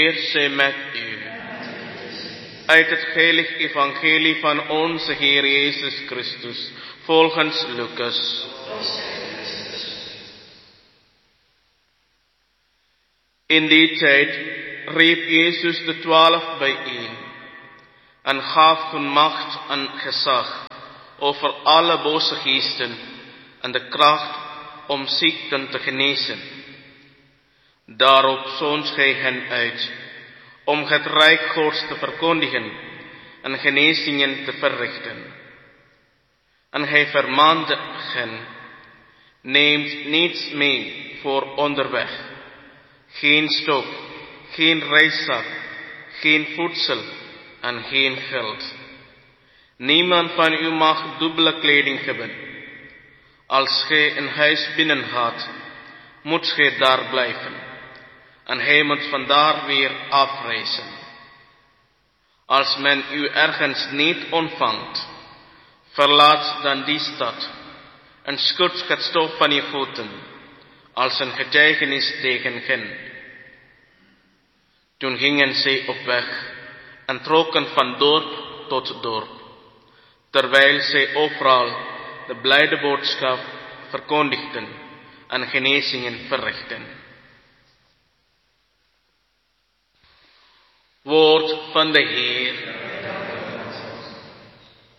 Heer zij met u. Uit het heilige evangelie van onze Heer Jezus Christus, volgens Lucas. In die tijd riep Jezus de 12 bijeen en gaf hun macht en gezag over alle boze geesten en de kracht om ziekten te genezen. Daarop zond hij hen uit om het rijk Gods te verkondigen en genezingen te verrichten. En hij vermaande hen: neemt niets mee voor onderweg, geen stok, geen reiszak, geen voedsel en geen geld. Niemand van u mag dubbele kleding hebben. Als gij een huis binnengaat, moet gij daar blijven, en hij moet vandaar weer afreizen. Als men u ergens niet ontvangt, verlaat dan die stad en schud het stof van je voeten, als een getuigenis tegen hen. Toen gingen zij op weg en trokken van dorp tot dorp, terwijl zij overal de blijde boodschap verkondigden en genezingen verrichten. Woord van de Heer.